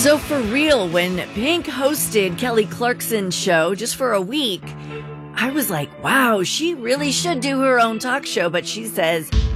So for real, when Pink hosted Kelly Clarkson's show just for a week, I was like, wow, she really should do her own talk show. But she says